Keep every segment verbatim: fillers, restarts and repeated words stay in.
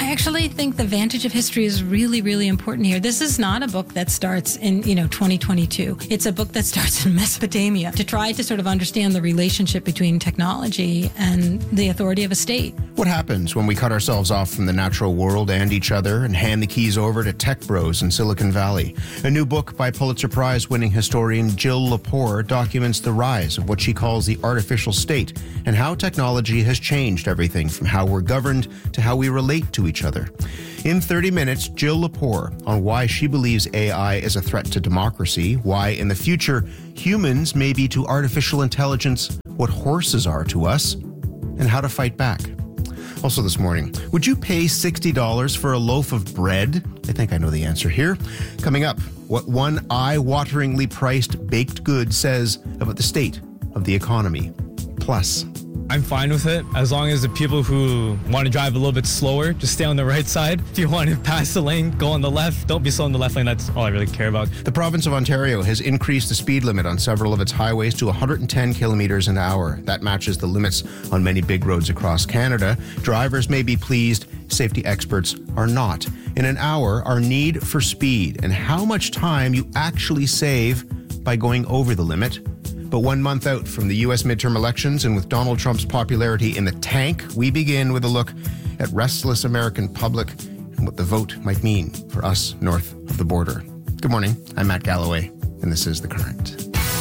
I actually think the vantage of history is really, really important here. This is not a book that starts in, you know, twenty twenty-two. It's a book that starts in Mesopotamia to try to sort of understand the relationship between technology and the authority of a state. What happens when we cut ourselves off from the natural world and each other and hand the keys over to tech bros in Silicon Valley? A new book by Pulitzer Prize-winning historian Jill Lepore documents the rise of what she calls the artificial state and how technology has changed everything from how we're governed to how we relate to each other. In thirty minutes, Jill Lepore on why she believes A I is a threat to democracy, why in the future humans may be to artificial intelligence what horses are to us, and how to fight back. Also this morning, would you pay sixty dollars for a loaf of bread? I think I know the answer here. Coming up, what one eye-wateringly priced baked good says about the state of the economy. Plus, I'm fine with it as long as the people who want to drive a little bit slower just stay on the right side. If you want to pass the lane, go on the left. Don't be slow on the left lane. That's all I really care about. The province of Ontario has increased the speed limit on several of its highways to one hundred ten kilometers an hour. That matches the limits on many big roads across Canada. Drivers may be pleased. Safety experts are not. In an hour, our need for speed and how much time you actually save by going over the limit. But one month out from the U S midterm elections and with Donald Trump's popularity in the tank, we begin with a look at restless American public and what the vote might mean for us north of the border. Good morning. I'm Matt Galloway, and this is The Current.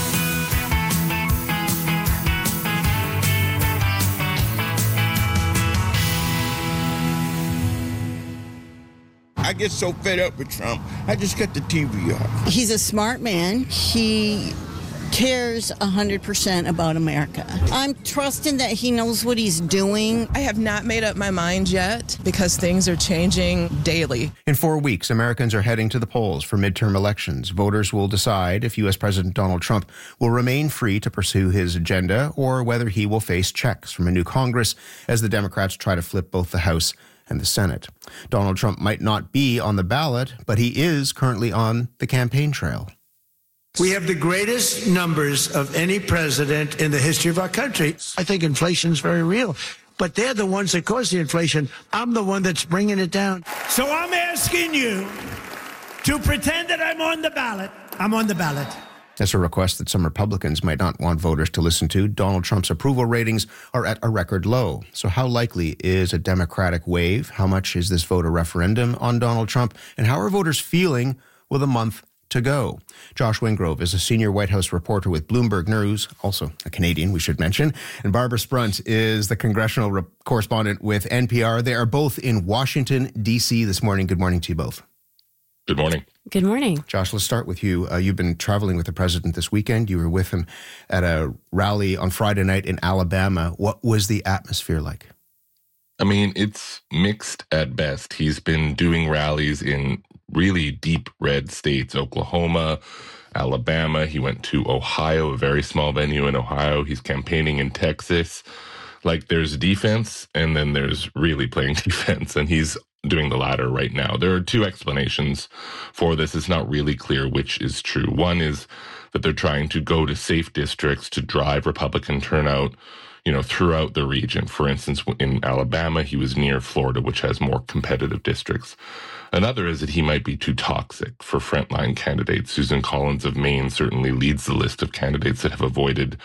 I get so fed up with Trump, I just cut the T V off. He's a smart man. He cares one hundred percent about America. I'm trusting that he knows what he's doing. I have not made up my mind yet because things are changing daily. In four weeks, Americans are heading to the polls for midterm elections. Voters will decide if U S President Donald Trump will remain free to pursue his agenda or whether he will face checks from a new Congress as the Democrats try to flip both the House and the Senate. Donald Trump might not be on the ballot, but he is currently on the campaign trail. We have the greatest numbers of any president in the history of our country. I think inflation is very real, but they're the ones that cause the inflation. I'm the one that's bringing it down. So I'm asking you to pretend that I'm on the ballot. I'm on the ballot. That's a request that some Republicans might not want voters to listen to. Donald Trump's approval ratings are at a record low. So how likely is a Democratic wave? How much is this vote a referendum on Donald Trump? And how are voters feeling with a month to go? Josh Wingrove is a senior White House reporter with Bloomberg News, also a Canadian, we should mention. And Barbara Sprunt is the congressional re- correspondent with N P R. They are both in Washington, D C this morning. Good morning to you both. Good morning. Good morning. Josh, let's start with you. Uh, you've been traveling with the president this weekend. You were with him at a rally on Friday night in Alabama. What was the atmosphere like? I mean, it's mixed at best. He's been doing rallies in really deep red states, Oklahoma, Alabama. He went to Ohio, a very small venue in Ohio. He's campaigning in Texas. Like, there's defense, and then there's really playing defense, and he's doing the latter right now. There are two explanations for this. It's not really clear which is true. One is that they're trying to go to safe districts to drive Republican turnout, you know, throughout the region. For instance, in Alabama, he was near Florida, which has more competitive districts. Another is that he might be too toxic for frontline candidates. Susan Collins of Maine certainly leads the list of candidates that have avoided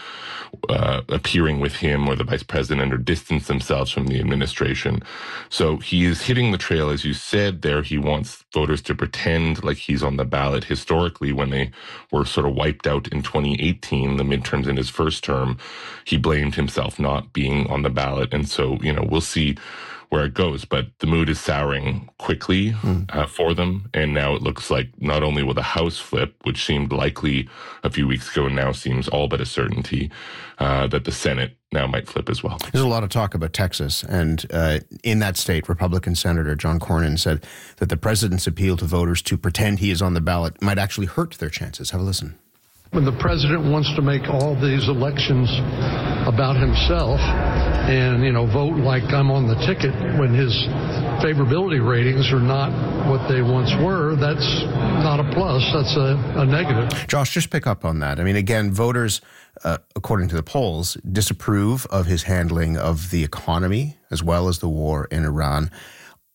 uh, appearing with him or the vice president or distanced themselves from the administration. So he is hitting the trail, as you said there. He wants voters to pretend like he's on the ballot. Historically, when they were sort of wiped out in twenty eighteen, the midterms in his first term, he blamed himself not being on the ballot. And so, you know, we'll see where it goes, but the mood is souring quickly mm. uh, for them. And now it looks like not only will the House flip, which seemed likely a few weeks ago and now seems all but a certainty, uh, that the Senate now might flip as well. There's a lot of talk about Texas. And uh, in that state, Republican Senator John Cornyn said that the president's appeal to voters to pretend he is on the ballot might actually hurt their chances. Have a listen. When the president wants to make all these elections about himself and, you know, vote like I'm on the ticket when his favorability ratings are not what they once were, that's not a plus. That's a, a negative. Josh, just pick up on that. I mean, again, voters, uh, according to the polls, disapprove of his handling of the economy as well as the war in Iran.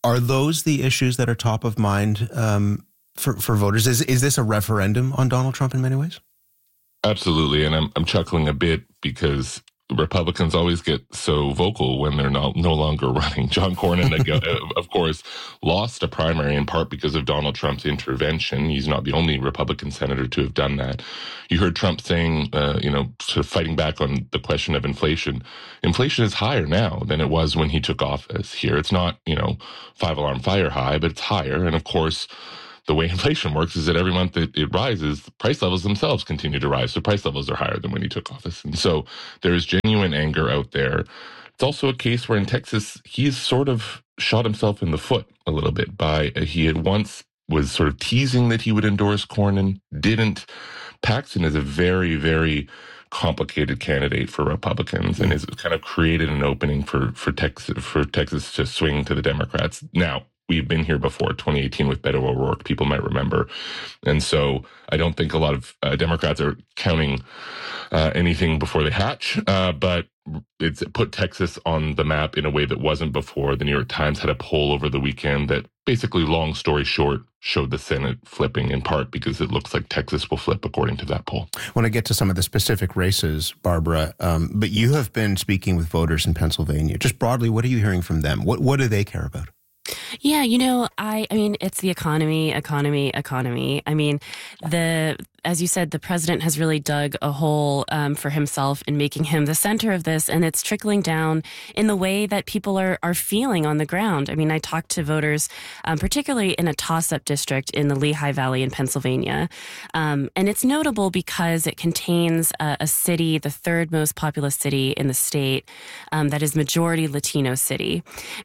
Are those the issues that are top of mind um, for, for voters? Is is this a referendum on Donald Trump in many ways? Absolutely. And I'm, I'm chuckling a bit because Republicans always get so vocal when they're not, no longer running. John Cornyn, of course, lost a primary in part because of Donald Trump's intervention. He's not the only Republican senator to have done that. You heard Trump saying, uh, you know, sort of fighting back on the question of inflation. Inflation is higher now than it was when he took office here. It's not, you know, five alarm fire high, but it's higher. And of course, the way inflation works is that every month that it rises, the price levels themselves continue to rise. So price levels are higher than when he took office. And so there is genuine anger out there. It's also a case where in Texas, he's sort of shot himself in the foot a little bit by, uh, he had once was sort of teasing that he would endorse Cornyn, didn't. Paxton is a very, very complicated candidate for Republicans and has kind of created an opening for, for Texas, for Texas to swing to the Democrats. Now, we've been here before, twenty eighteen with Beto O'Rourke, people might remember. And so I don't think a lot of uh, Democrats are counting uh, anything before they hatch, uh, but it's put Texas on the map in a way that wasn't before. The New York Times had a poll over the weekend that basically, long story short, showed the Senate flipping in part because it looks like Texas will flip according to that poll. I want to get to some of the specific races, Barbara, um, but you have been speaking with voters in Pennsylvania. Just broadly, what are you hearing from them? What, what do they care about? Yeah, you know, I, I mean, it's the economy, economy, economy. I mean, the as you said, the president has really dug a hole um, for himself in making him the center of this, and it's trickling down in the way that people are are feeling on the ground. I mean, I talked to voters, um, particularly in a toss-up district in the Lehigh Valley in Pennsylvania, um, and it's notable because it contains a, a city, the third most populous city in the state, um, that is majority Latino city,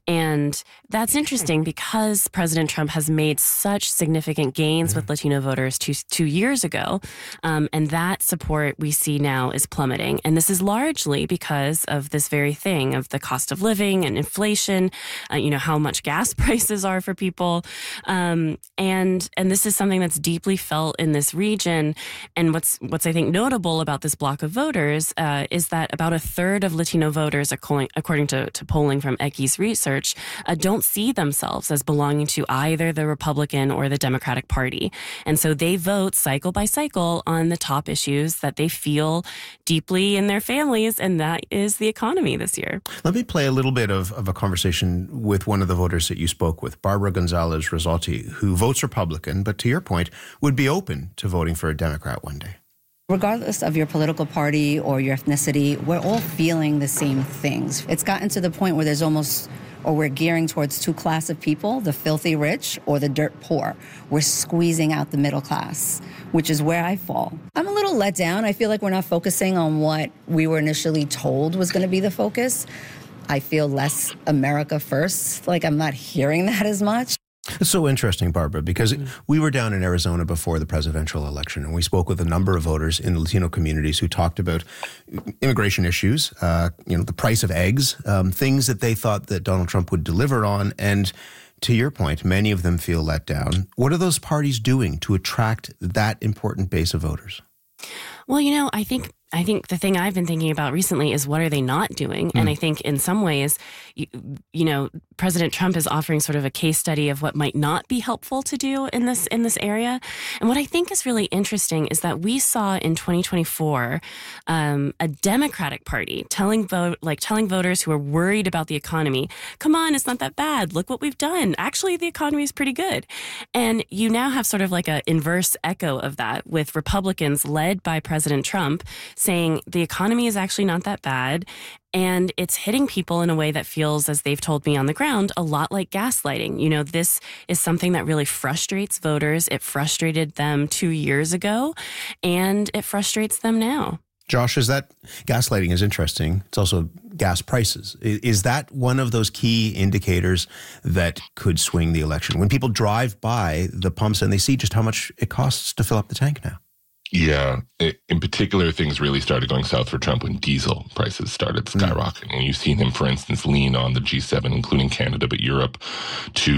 and that's interesting because President Trump has made such significant gains with Latino voters two two years ago. Um, and that support we see now is plummeting. And this is largely because of this very thing of the cost of living and inflation, uh, you know, how much gas prices are for people. Um, and and this is something that's deeply felt in this region. And what's, what's I think, notable about this block of voters uh, is that about a third of Latino voters, according, according to, to polling from Eki's research, uh, don't see themselves as belonging to either the Republican or the Democratic Party. And so they vote cycle by cycle on the top issues that they feel deeply in their families, and that is the economy this year. Let me play a little bit of, of a conversation with one of the voters that you spoke with, Barbara Gonzalez Rosalti, who votes Republican, but to your point, would be open to voting for a Democrat one day. Regardless of your political party or your ethnicity, we're all feeling the same things. It's gotten to the point where there's almost, or we're gearing towards two classes of people, the filthy rich or the dirt poor. We're squeezing out the middle class, which is where I fall. I'm a little let down. I feel like we're not focusing on what we were initially told was going to be the focus. I feel less America first, like I'm not hearing that as much. It's so interesting, Barbara, because we were down in Arizona before the presidential election, and we spoke with a number of voters in the Latino communities who talked about immigration issues, uh, you know, the price of eggs, um, things that they thought that Donald Trump would deliver on. And to your point, many of them feel let down. What are those parties doing to attract that important base of voters? Well, you know, I think I think the thing I've been thinking about recently is what are they not doing? Mm. And I think in some ways, you, you know, President Trump is offering sort of a case study of what might not be helpful to do in this in this area. And what I think is really interesting is that we saw in twenty twenty-four um, a Democratic Party telling vote like telling voters who are worried about the economy, come on, it's not that bad. Look what we've done. Actually, the economy is pretty good. And you now have sort of like an inverse echo of that with Republicans led by President Trump saying the economy is actually not that bad, and it's hitting people in a way that feels, as they've told me on the ground, a lot like gaslighting. You know, this is something that really frustrates voters. It frustrated them two years ago, and it frustrates them now. Josh, is that gaslighting is interesting. It's also gas prices. Is that one of those key indicators that could swing the election? When people drive by the pumps and they see just how much it costs to fill up the tank now? Yeah. In particular, things really started going south for Trump when diesel prices started skyrocketing. Mm. And you've seen him, for instance, lean on the G seven, including Canada, but Europe, to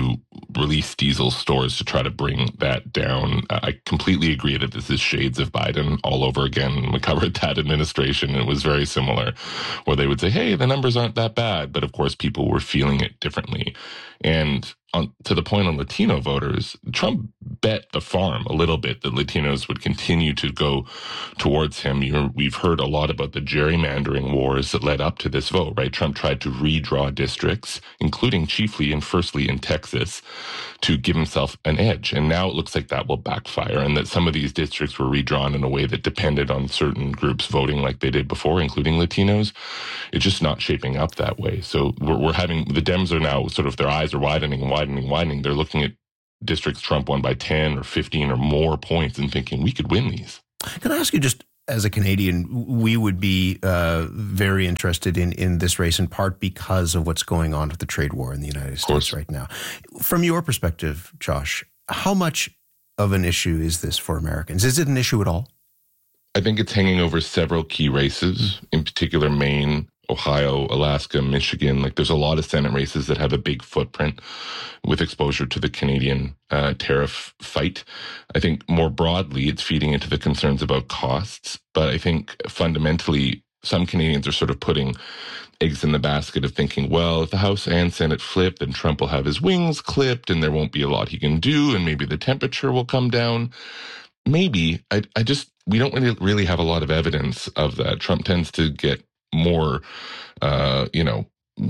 release diesel stores to try to bring that down. I completely agree that this is shades of Biden all over again. We covered that administration, and it was very similar, where they would say, hey, the numbers aren't that bad. But of course, people were feeling it differently. And on, to the point on Latino voters, Trump bet the farm a little bit that Latinos would continue to go towards him. You know, we've heard a lot about the gerrymandering wars that led up to this vote, right? Trump tried to redraw districts, including chiefly and firstly in Texas, to give himself an edge. And now it looks like that will backfire, and that some of these districts were redrawn in a way that depended on certain groups voting like they did before, including Latinos. It's just not shaping up that way. So we're, we're having, the Dems are now sort of, their eyes are widening and widening, widening. They're looking at districts Trump won by ten or fifteen or more points and thinking we could win these. Can I ask you, just as a Canadian, we would be uh, very interested in, in this race in part because of what's going on with the trade war in the United States right now. From your perspective, Josh, how much of an issue is this for Americans? Is it an issue at all? I think it's hanging over several key races, in particular Maine, Ohio, Alaska, Michigan. Like, there's a lot of Senate races that have a big footprint with exposure to the Canadian uh, tariff fight. I think more broadly, it's feeding into the concerns about costs. But I think fundamentally, some Canadians are sort of putting eggs in the basket of thinking, well, if the House and Senate flip, then Trump will have his wings clipped and there won't be a lot he can do, and maybe the temperature will come down. Maybe. I, I just, we don't really, really have a lot of evidence of that. Trump tends to get more, uh, you know,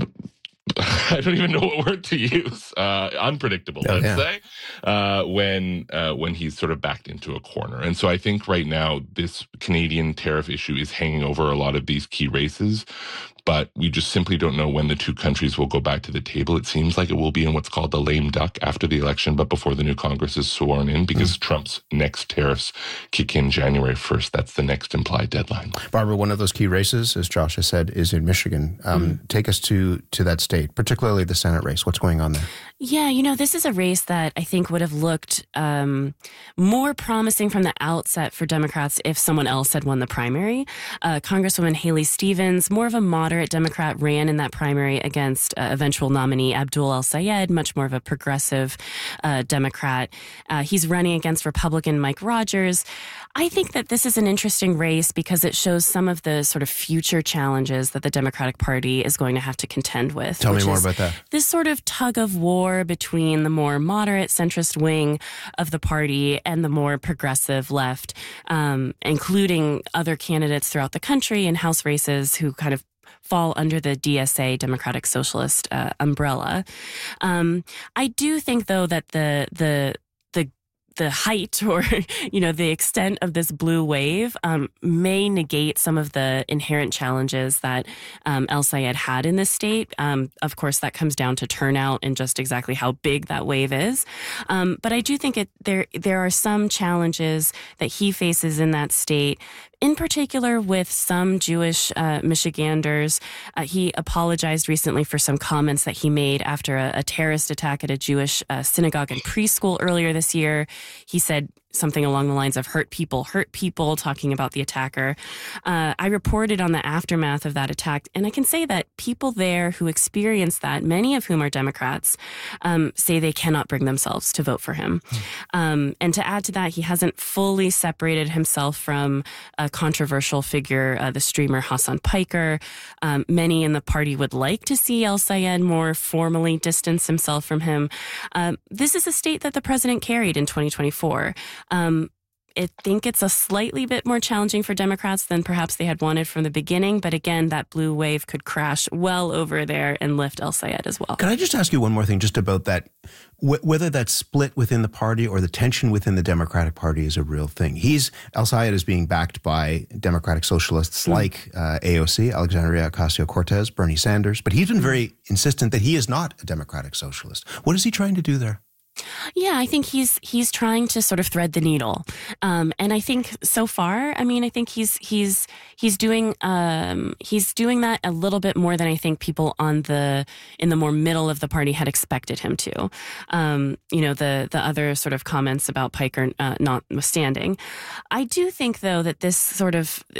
I don't even know what word to use, uh, unpredictable, oh, let's yeah. say, uh, when uh, when he's sort of backed into a corner. And so I think right now this Canadian tariff issue is hanging over a lot of these key races, but we just simply don't know when the two countries will go back to the table. It seems like it will be in what's called the lame duck after the election, but before the new Congress is sworn in, because mm. Trump's next tariffs kick in January first. That's the next implied deadline. Barbara, one of those key races, as Josh has said, is in Michigan. Um, mm. Take us to, to that state, particularly the Senate race. What's going on there? Yeah, you know, this is a race that I think would have looked um, more promising from the outset for Democrats if someone else had won the primary. Uh, Congresswoman Haley Stevens, more of a moderate Democrat, ran in that primary against uh, eventual nominee Abdul El-Sayed, much more of a progressive uh, Democrat. Uh, he's running against Republican Mike Rogers. I think that this is an interesting race because it shows some of the sort of future challenges that the Democratic Party is going to have to contend with. Tell me more about that. This sort of tug of war between the more moderate centrist wing of the party and the more progressive left, um, including other candidates throughout the country in House races who kind of fall under the D S A, Democratic Socialist uh, umbrella. Um, I do think, though, that the the the the height or, you know, the extent of this blue wave um, may negate some of the inherent challenges that um, El-Sayed had in this state. Um, of course, that comes down to turnout and just exactly how big that wave is. Um, but I do think it, there there are some challenges that he faces in that state, in particular with some Jewish uh, Michiganders. Uh, he apologized recently for some comments that he made after a, a terrorist attack at a Jewish uh, synagogue and preschool earlier this year. He said something along the lines of hurt people, hurt people, talking about the attacker. Uh, I reported on the aftermath of that attack, and I can say that people there who experienced that, many of whom are Democrats, um, say they cannot bring themselves to vote for him. Mm. Um, and to add to that, he hasn't fully separated himself from a controversial figure, uh, the streamer Hassan Piker. Um, many in the party would like to see El-Sayed more formally distance himself from him. Um, this is a state that the president carried in twenty twenty-four. Um, I think it's a slightly bit more challenging for Democrats than perhaps they had wanted from the beginning. But again, that blue wave could crash well over there and lift El-Sayed as well. Can I just ask you one more thing just about that, wh- whether that split within the party or the tension within the Democratic Party is a real thing? He's, El-Sayed is being backed by Democratic socialists mm. like uh, A O C, Alexandria Ocasio-Cortez, Bernie Sanders, but he's been very insistent that he is not a Democratic socialist. What is he trying to do there? Yeah, I think he's he's trying to sort of thread the needle, um, and I think so far, I mean, I think he's he's he's doing um, he's doing that a little bit more than I think people on the in the more middle of the party had expected him to. Um, you know, the the other sort of comments about Piker uh, notwithstanding, I do think though that this sort of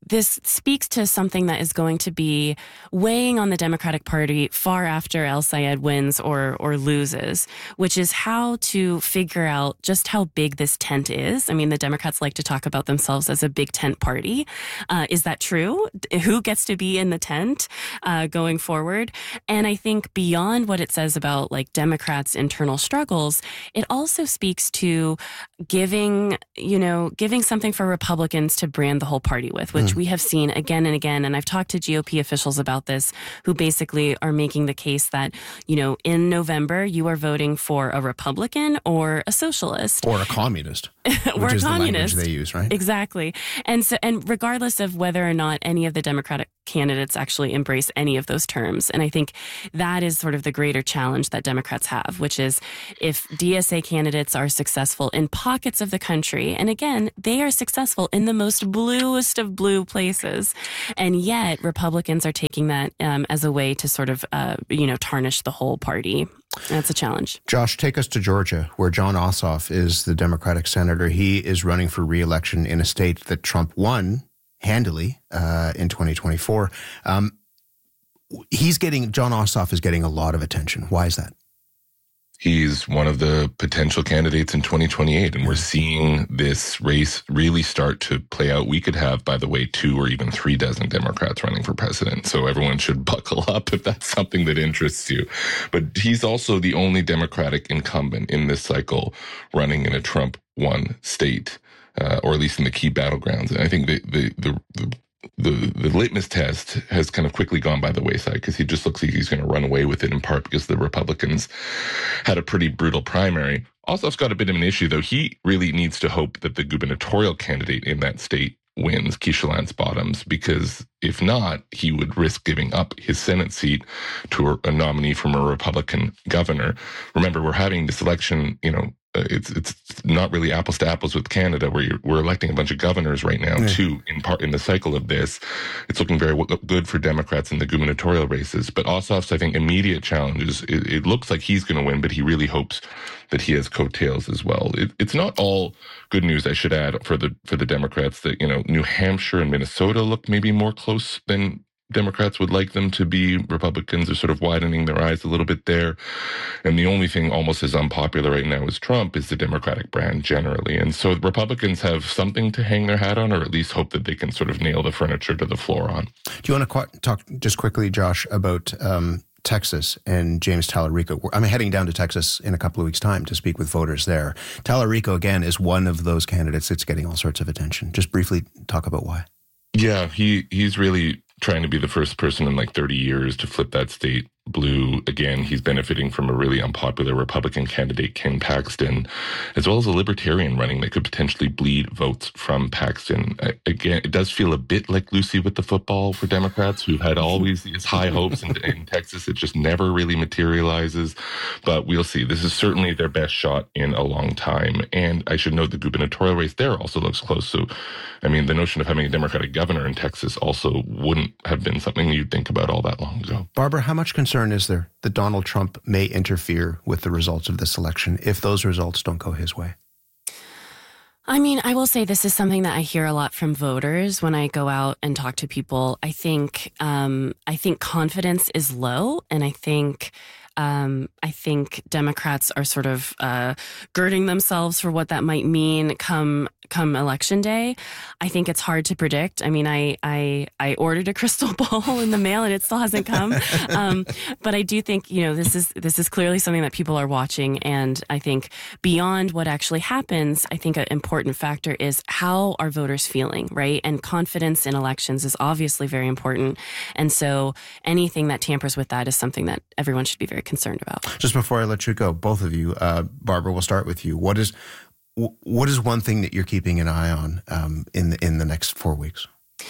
this speaks to something that is going to be weighing on the Democratic Party far after El Sayed wins or or loses, which is how to figure out just how big this tent is. I mean, the Democrats like to talk about themselves as a big tent party. Uh, is that true? Who gets to be in the tent uh, going forward? And I think beyond what it says about like Democrats' internal struggles, it also speaks to giving, you know, giving something for Republicans to brand the whole party with, which mm. we have seen again and again. And I've talked to G O P officials about this, who basically are making the case that, you know, in November, you are voting for a Republican or a socialist. Or a communist. or which a is communist. the language they use, right? Exactly. And so, and regardless of whether or not any of the Democratic candidates actually embrace any of those terms. And I think that is sort of the greater challenge that Democrats have, which is if D S A candidates are successful in pockets of the country, and again, they are successful in the most bluest of blue places, and yet Republicans are taking that um, as a way to sort of, uh, you know, tarnish the whole party. That's a challenge. Josh, take us to Georgia, where Jon Ossoff is the Democratic senator. He is running for re-election in a state that Trump won handily uh, in twenty twenty-four. Um, he's getting, Jon Ossoff is getting a lot of attention. Why is that? He's one of the potential candidates in twenty twenty-eight, and we're seeing this race really start to play out. We could have, by the way, two or even three dozen Democrats running for president, so everyone should buckle up if that's something that interests you. But he's also the only Democratic incumbent in this cycle running in a Trump-won state, uh, or at least in the key battlegrounds. And I think the the the, the The, the litmus test has kind of quickly gone by the wayside because he just looks like he's going to run away with it, in part because the Republicans had a pretty brutal primary. Ossoff's got a bit of an issue, though. He really needs to hope that the gubernatorial candidate in that state wins, Keisha Lance Bottoms, because if not, he would risk giving up his Senate seat to a, a nominee from a Republican governor. Remember, we're having this election, you know, Uh, it's it's not really apples to apples with Canada, where you're, we're electing a bunch of governors right now, yeah. too, in part in the cycle of this. It's looking very w- good for Democrats in the gubernatorial races. But Ossoff's, I think, immediate challenges, it, it looks like he's going to win, but he really hopes that he has coattails as well. It, it's not all good news, I should add, for the for the Democrats, that, you know, New Hampshire and Minnesota look maybe more close than Democrats would like them to be. Republicans are sort of widening their eyes a little bit there. And the only thing almost as unpopular right now as Trump is the Democratic brand generally. And so Republicans have something to hang their hat on, or at least hope that they can sort of nail the furniture to the floor on. Do you want to qu- talk just quickly, Josh, about um, Texas and James Talarico? I'm heading down to Texas in a couple of weeks' time to speak with voters there. Talarico, again, is one of those candidates that's getting all sorts of attention. Just briefly talk about why. Yeah, he he's really trying to be the first person in like thirty years to flip that state blue. Again, he's benefiting from a really unpopular Republican candidate, Ken Paxton, as well as a libertarian running that could potentially bleed votes from Paxton. Again, it does feel a bit like Lucy with the football for Democrats, who had always these high hopes, and in Texas it just never really materializes. But we'll see. This is certainly their best shot in a long time. And I should note the gubernatorial race there also looks close. So, I mean, the notion of having a Democratic governor in Texas also wouldn't have been something you'd think about all that long ago. Barbara, how much concern is there that Donald Trump may interfere with the results of this election if those results don't go his way? I mean, I will say this is something that I hear a lot from voters when I go out and talk to people. I think um, I think confidence is low, and I think Um, I think Democrats are sort of uh, girding themselves for what that might mean come come election day. I think it's hard to predict. I mean, I I, I ordered a crystal ball in the mail and it still hasn't come. Um, but I do think, you know, this is this is clearly something that people are watching. And I think beyond what actually happens, I think an important factor is how are voters feeling, right? And confidence in elections is obviously very important. And so anything that tampers with that is something that everyone should be very concerned about. Just before I let you go, both of you, uh, Barbara, we'll start with you. What is what is one thing that you're keeping an eye on um, in the, in the next four weeks?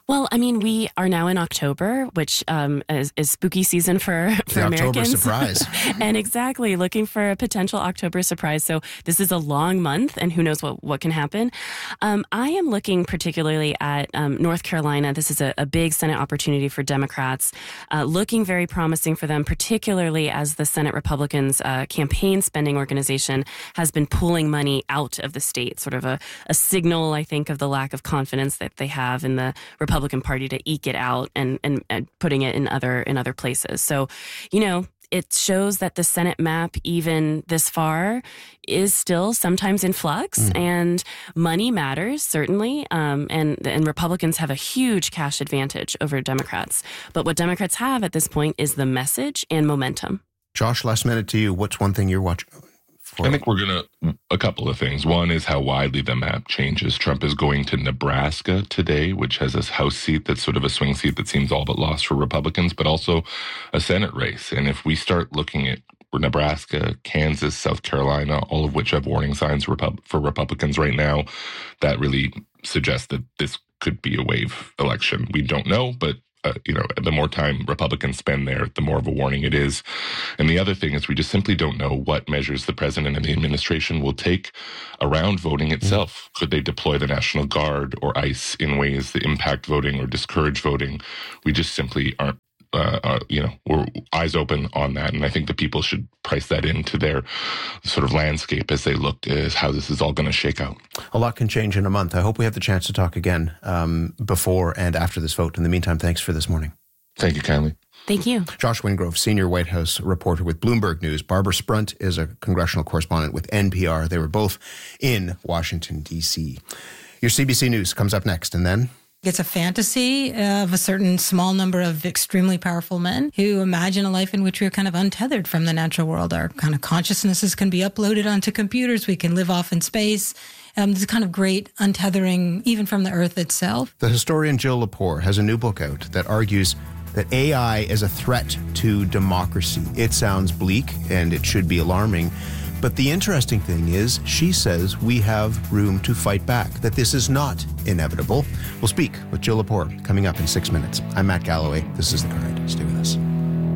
Well, I mean, we are now in October, which um, is, is spooky season for, for the Americans. October surprise. And exactly, looking for a potential October surprise. So this is a long month, and who knows what, what can happen. Um, I am looking particularly at um, North Carolina. This is a, a big Senate opportunity for Democrats, uh, looking very promising for them, particularly as the Senate Republicans' uh, campaign spending organization has been pulling money out of the state, sort of a, a signal, I think, of the lack of confidence that they have in the Republican Republican Party to eke it out and, and, and putting it in other in other places. So, you know, it shows that the Senate map, even this far, is still sometimes in flux, mm. and money matters, certainly. Um, and, and Republicans have a huge cash advantage over Democrats. But what Democrats have at this point is the message and momentum. Josh, last minute to you. What's one thing you're watching? I think we're going to, a couple of things. One is how widely the map changes. Trump is going to Nebraska today, which has a House seat that's sort of a swing seat that seems all but lost for Republicans, but also a Senate race. And if we start looking at Nebraska, Kansas, South Carolina, all of which have warning signs for Republicans right now, that really suggests that this could be a wave election. We don't know, but Uh, you know, the more time Republicans spend there, the more of a warning it is. And the other thing is we just simply don't know what measures the president and the administration will take around voting itself. Mm. Could they deploy the National Guard or ICE in ways that impact voting or discourage voting? We just simply aren't, uh, uh, you know, we're eyes open on that. And I think the people should price that into their sort of landscape as they look at how this is all going to shake out. A lot can change in a month. I hope we have the chance to talk again um, before and after this vote. In the meantime, thanks for this morning. Thank you kindly. Thank you. Josh Wingrove, senior White House reporter with Bloomberg News. Barbara Sprunt is a congressional correspondent with N P R. They were both in Washington, D C. Your C B C News comes up next, and then... It's a fantasy of a certain small number of extremely powerful men who imagine a life in which we're kind of untethered from the natural world. Our kind of consciousnesses can be uploaded onto computers. We can live off in space. Um, this kind of great untethering, even from the Earth itself. The historian Jill Lepore has a new book out that argues that A I is a threat to democracy. It sounds bleak and it should be alarming. But the interesting thing is, she says we have room to fight back, that this is not inevitable. We'll speak with Jill Lepore coming up in six minutes. I'm Matt Galloway. This is The Current. Stay with us.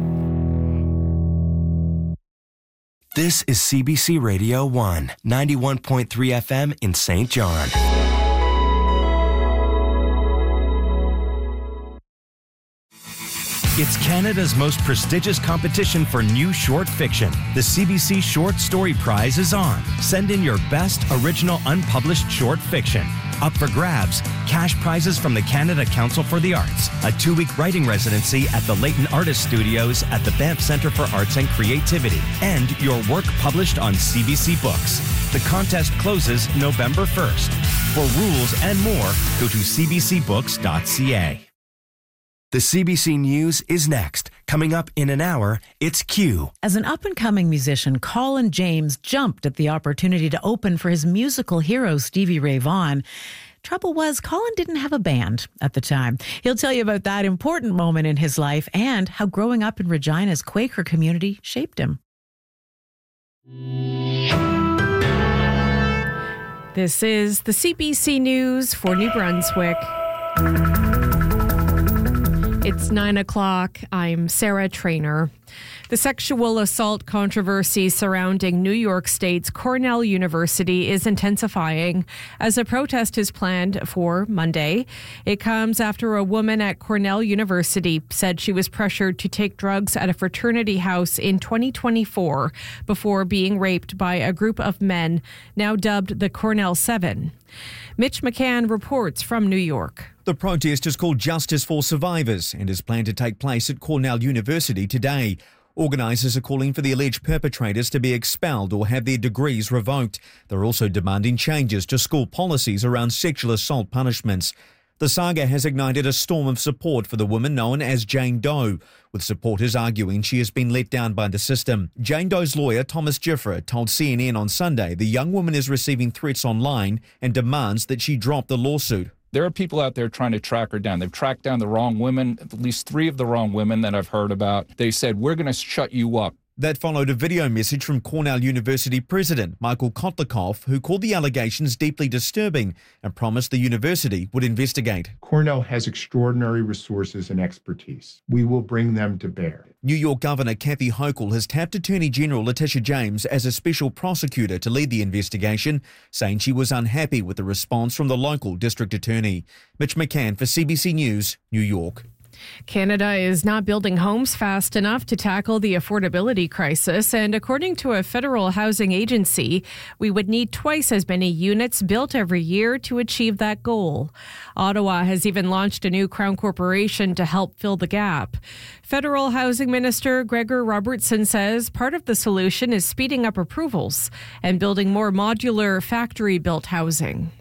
This is C B C Radio one, ninety-one point three F M in Saint John. It's Canada's most prestigious competition for new short fiction. The C B C Short Story Prize is on. Send in your best original unpublished short fiction. Up for grabs, cash prizes from the Canada Council for the Arts, a two-week writing residency at the Leighton Artist Studios at the Banff Centre for Arts and Creativity, and your work published on C B C Books. The contest closes November first. For rules and more, go to c b c books dot c a. The C B C News is next. Coming up in an hour, it's Q. As an up-and-coming musician, Colin James jumped at the opportunity to open for his musical hero, Stevie Ray Vaughan. Trouble was, Colin didn't have a band at the time. He'll tell you about that important moment in his life and how growing up in Regina's Quaker community shaped him. This is the C B C News for New Brunswick. It's nine o'clock. I'm Sarah Traynor. The sexual assault controversy surrounding New York State's Cornell University is intensifying as a protest is planned for Monday. It comes after a woman at Cornell University said she was pressured to take drugs at a fraternity house in twenty twenty-four before being raped by a group of men, now dubbed the Cornell Seven. Mitch McCann reports from New York. The protest is called Justice for Survivors and is planned to take place at Cornell University today. Organisers are calling for the alleged perpetrators to be expelled or have their degrees revoked. They're also demanding changes to school policies around sexual assault punishments. The saga has ignited a storm of support for the woman known as Jane Doe, with supporters arguing she has been let down by the system. Jane Doe's lawyer, Thomas Gifford, told C N N on Sunday the young woman is receiving threats online and demands that she drop the lawsuit. There are people out there trying to track her down. They've tracked down the wrong women, at least three of the wrong women that I've heard about. They said, we're going to shut you up. That followed a video message from Cornell University President Michael Kotlikoff, who called the allegations deeply disturbing and promised the university would investigate. Cornell has extraordinary resources and expertise. We will bring them to bear. New York Governor Kathy Hochul has tapped Attorney General Letitia James as a special prosecutor to lead the investigation, saying she was unhappy with the response from the local district attorney. Mitch McCann for C B C News, New York. Canada is not building homes fast enough to tackle the affordability crisis, and according to a federal housing agency, we would need twice as many units built every year to achieve that goal. Ottawa has even launched a new Crown Corporation to help fill the gap. Federal Housing Minister Gregor Robertson says part of the solution is speeding up approvals and building more modular factory-built housing.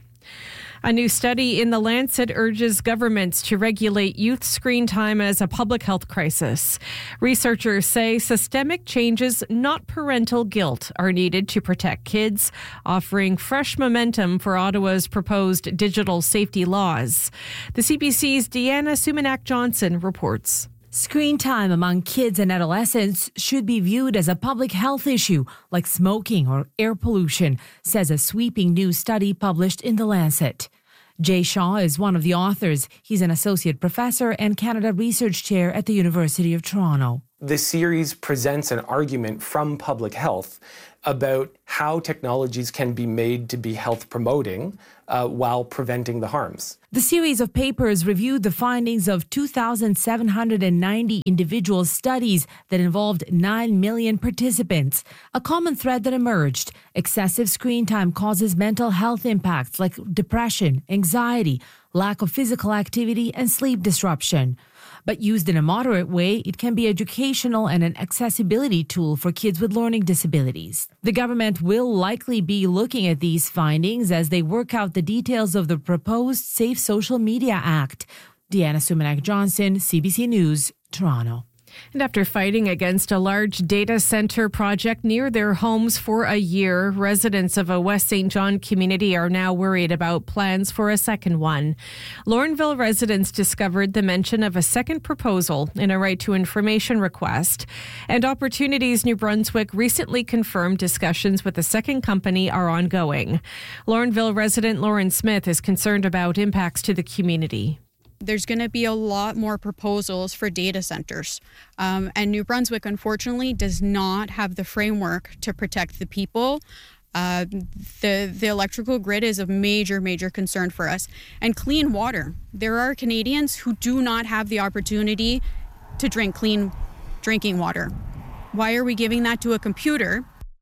A new study in The Lancet urges governments to regulate youth screen time as a public health crisis. Researchers say systemic changes, not parental guilt, are needed to protect kids, offering fresh momentum for Ottawa's proposed digital safety laws. The C B C's Deanna Sumanak-Johnson reports. Screen time among kids and adolescents should be viewed as a public health issue, like smoking or air pollution, says a sweeping new study published in The Lancet. Jay Shaw is one of the authors. He's an associate professor and Canada Research Chair at the University of Toronto. This series presents an argument from public health about how technologies can be made to be health promoting uh, while preventing the harms. The series of papers reviewed the findings of two thousand seven hundred ninety individual studies that involved nine million participants. A common thread that emerged: excessive screen time causes mental health impacts like depression, anxiety, lack of physical activity, and sleep disruption. But used in a moderate way, it can be educational and an accessibility tool for kids with learning disabilities. The government will likely be looking at these findings as they work out the details of the proposed Safe Social Media Act. Deanna Sumanak-Johnson, C B C News, Toronto. And after fighting against a large data center project near their homes for a year, residents of a West Saint John community are now worried about plans for a second one. Lornville residents discovered the mention of a second proposal in a right to information request. And Opportunities New Brunswick recently confirmed discussions with the second company are ongoing. Lornville resident Lauren Smith is concerned about impacts to the community. There's going to be a lot more proposals for data centers. Um, and New Brunswick, unfortunately, does not have the framework to protect the people. Uh, the, the electrical grid is a major, major concern for us. And clean water. There are Canadians who do not have the opportunity to drink clean drinking water. Why are we giving that to a computer?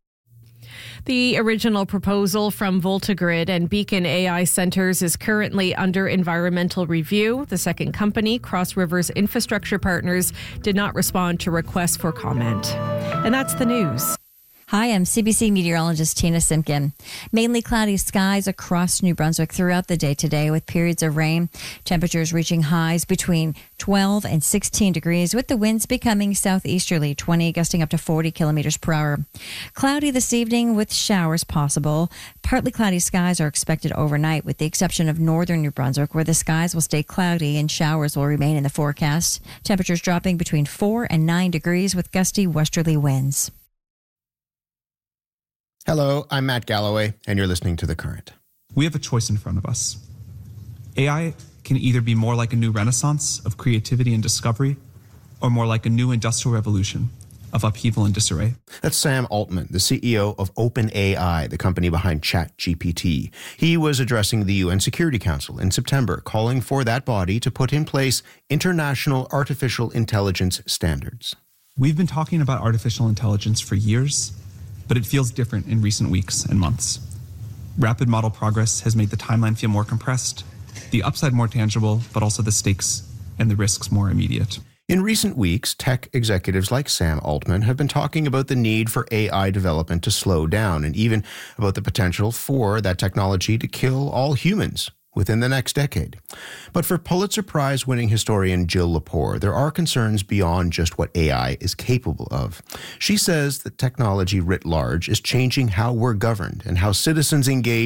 The original proposal from VoltaGrid and Beacon A I Centres is currently under environmental review. The second company, Cross Rivers Infrastructure Partners, did not respond to requests for comment. And that's the news. Hi, I'm C B C meteorologist Tina Simpkin. Mainly cloudy skies across New Brunswick throughout the day today with periods of rain. Temperatures reaching highs between twelve and sixteen degrees with the winds becoming southeasterly, twenty gusting up to forty kilometers per hour. Cloudy this evening with showers possible. Partly cloudy skies are expected overnight with the exception of northern New Brunswick where the skies will stay cloudy and showers will remain in the forecast. Temperatures dropping between four and nine degrees with gusty westerly winds. Hello, I'm Matt Galloway, and you're listening to The Current. We have a choice in front of us. A I can either be more like a new renaissance of creativity and discovery, or more like a new industrial revolution of upheaval and disarray. That's Sam Altman, the C E O of OpenAI, the company behind ChatGPT. He was addressing the U N Security Council in September, calling for that body to put in place international artificial intelligence standards. We've been talking about artificial intelligence for years, but it feels different in recent weeks and months. Rapid model progress has made the timeline feel more compressed, the upside more tangible, but also the stakes and the risks more immediate. In recent weeks, tech executives like Sam Altman have been talking about the need for A I development to slow down and even about the potential for that technology to kill all humans within the next decade. But for Pulitzer Prize-winning historian Jill Lepore, there are concerns beyond just what A I is capable of. She says that technology writ large is changing how we're governed and how citizens engage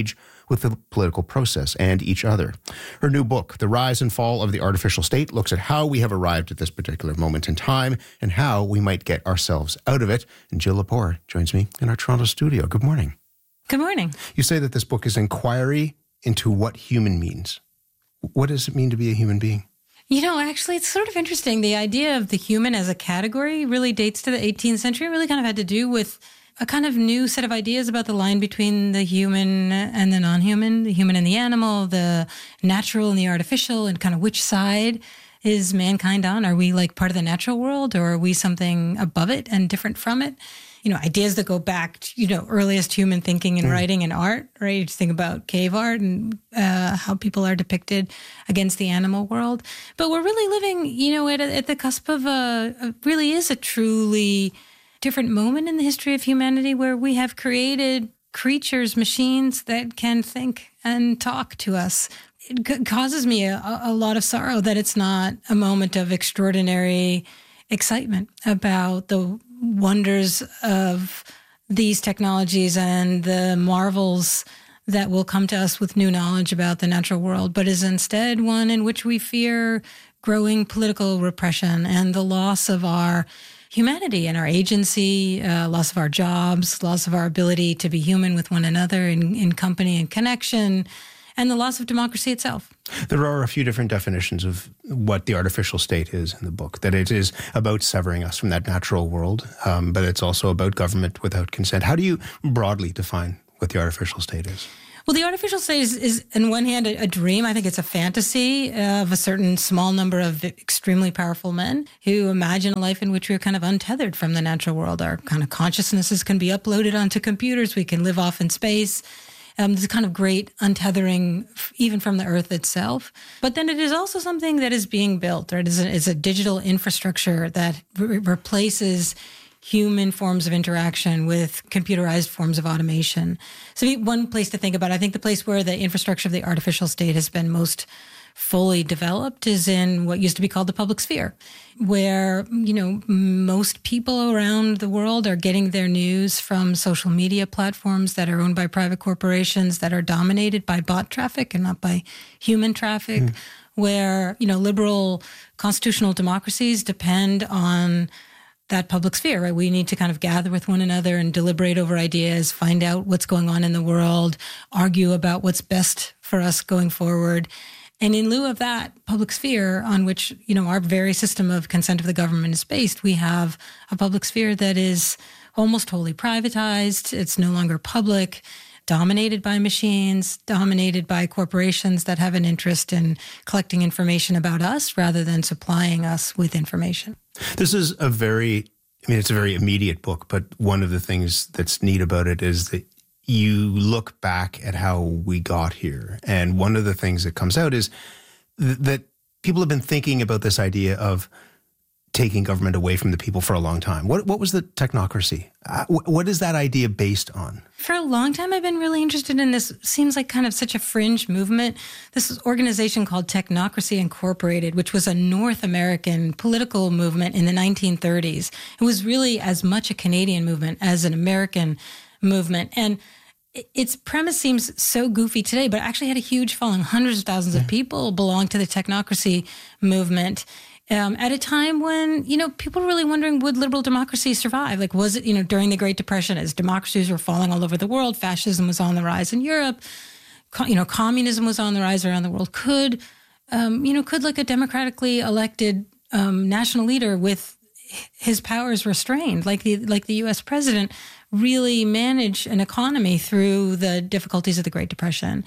with the political process and each other. Her new book, The Rise and Fall of the Artificial State, looks at how we have arrived at this particular moment in time and how we might get ourselves out of it. And Jill Lepore joins me in our Toronto studio. Good morning. Good morning. You say that this book is inquiry into what human means. What does it mean to be a human being? You know, actually, it's sort of interesting. The idea of the human as a category really dates to the eighteenth century. It really kind of had to do with a kind of new set of ideas about the line between the human and the non-human, the human and the animal, the natural and the artificial, and kind of which side is mankind on? Are we like part of the natural world, or are we something above it and different from it? You know, ideas that go back to, you know, earliest human thinking and mm. writing and art, right? You just think about cave art and uh, how people are depicted against the animal world. But we're really living, you know, at, a, at the cusp of a, a, really is a truly different moment in the history of humanity where we have created creatures, machines that can think and talk to us. It c- causes me a, a lot of sorrow that it's not a moment of extraordinary excitement about the wonders of these technologies and the marvels that will come to us with new knowledge about the natural world, but is instead one in which we fear growing political repression and the loss of our humanity and our agency, uh, loss of our jobs, loss of our ability to be human with one another in, in company and connection, and the loss of democracy itself. There are a few different definitions of what the artificial state is in the book, that it is about severing us from that natural world, um, but it's also about government without consent. How do you broadly define what the artificial state is? Well, the artificial state is, is on one hand, a, a dream. I think it's a fantasy of a certain small number of extremely powerful men who imagine a life in which we're kind of untethered from the natural world. Our kind of consciousnesses can be uploaded onto computers. We can live off in space. Um, there's a kind of great untethering even from the earth itself. But then it is also something that is being built, right? It's a, it's a digital infrastructure that re- replaces human forms of interaction with computerized forms of automation. So one place to think about, I think the place where the infrastructure of the artificial state has been most fully developed is in what used to be called the public sphere, where, you know, most people around the world are getting their news from social media platforms that are owned by private corporations that are dominated by bot traffic and not by human traffic, mm. where, you know, liberal constitutional democracies depend on that public sphere, right? We need to kind of gather with one another and deliberate over ideas, find out what's going on in the world, argue about what's best for us going forward. And in lieu of that public sphere on which, you know, our very system of consent of the government is based, we have a public sphere that is almost wholly privatized. It's no longer public, dominated by machines, dominated by corporations that have an interest in collecting information about us rather than supplying us with information. This is a very, I mean, it's a very immediate book, but one of the things that's neat about it is that you look back at how we got here. And one of the things that comes out is th- that people have been thinking about this idea of taking government away from the people for a long time. What what was the technocracy? Uh, wh- what is that idea based on? For a long time, I've been really interested in this. Seems like kind of such a fringe movement. This organization called Technocracy Incorporated, which was a North American political movement in the nineteen thirties. It was really as much a Canadian movement as an American movement. And its premise seems so goofy today, but it actually had a huge following. Hundreds of thousands yeah. of people belonged to the technocracy movement. Um, at a time when, you know, people were really wondering, would liberal democracy survive? Like, was it, you know, during the Great Depression, as democracies were falling all over the world, fascism was on the rise in Europe, co- you know, communism was on the rise around the world. Could, um, you know, could like a democratically elected um, national leader with his powers restrained, like the like the U S president, really manage an economy through the difficulties of the Great Depression?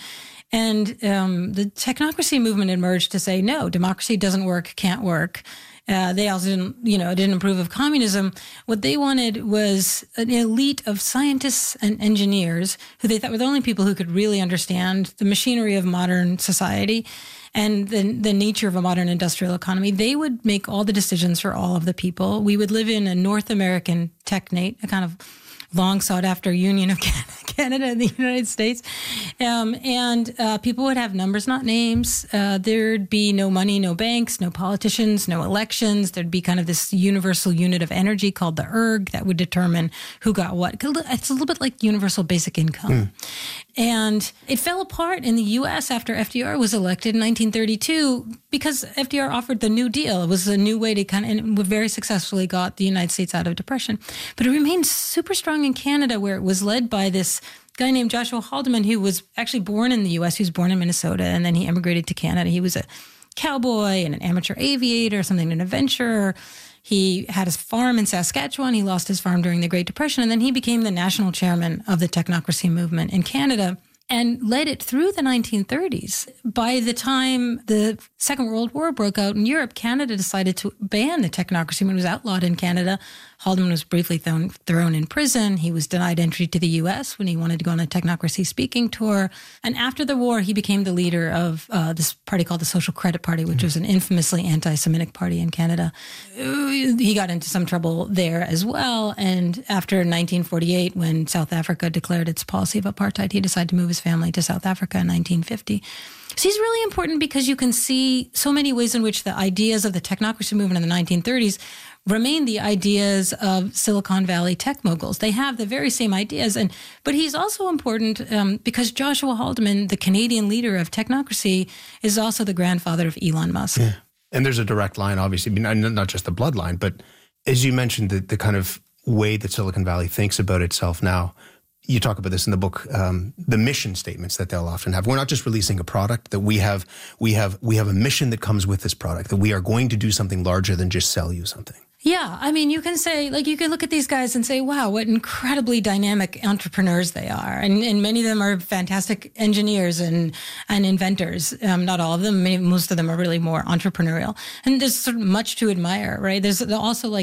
And um, the technocracy movement emerged to say, no, democracy doesn't work, can't work. Uh, they also didn't, you know, didn't approve of communism. What they wanted was an elite of scientists and engineers who they thought were the only people who could really understand the machinery of modern society and the, the nature of a modern industrial economy. They would make all the decisions for all of the people. We would live in a North American technate, a kind of long sought after union of Canada and the United States. Um, and uh, people would have numbers, not names. Uh, there'd be no money, no banks, no politicians, no elections. There'd be kind of this universal unit of energy called the erg that would determine who got what. It's a little bit like universal basic income. Mm. And it fell apart in the U S after F D R was elected in nineteen thirty-two because F D R offered the New Deal. It was a new way to kind of, and it very successfully got the United States out of depression. But it remained super strong in Canada, where it was led by this guy named Joshua Haldeman, who was actually born in the U S. He was born in Minnesota, and then he emigrated to Canada. He was a cowboy and an amateur aviator, something, an adventurer. He had his farm in Saskatchewan. He lost his farm during the Great Depression, and then he became the national chairman of the technocracy movement in Canada and led it through the nineteen thirties. By the time the Second World War broke out in Europe, Canada decided to ban the technocracy movement. It was outlawed in Canada. Haldeman was briefly thrown, thrown in prison. He was denied entry to the U S when he wanted to go on a technocracy speaking tour. And after the war, he became the leader of uh, this party called the Social Credit Party, which mm-hmm. was an infamously anti-Semitic party in Canada. He got into some trouble there as well. And after nineteen forty-eight, when South Africa declared its policy of apartheid, he decided to move his family to South Africa in nineteen fifty. So he's really important because you can see so many ways in which the ideas of the technocracy movement in the nineteen thirties remain the ideas of Silicon Valley tech moguls. They have the very same ideas. and But he's also important um, because Joshua Haldeman, the Canadian leader of technocracy, is also the grandfather of Elon Musk. Yeah. And there's a direct line, obviously, not just the bloodline, but as you mentioned, the, the kind of way that Silicon Valley thinks about itself now. You talk about this in the book, um, the mission statements that they'll often have. We're not just releasing a product, that we have, we have, we have a mission that comes with this product, that we are going to do something larger than just sell you something. Yeah, I mean, you can say, like, you can look at these guys and say, wow, what incredibly dynamic entrepreneurs they are. And, and many of them are fantastic engineers and, and inventors. Um, not all of them. Most of them are really more entrepreneurial. And there's sort of much to admire, right? There's also, like,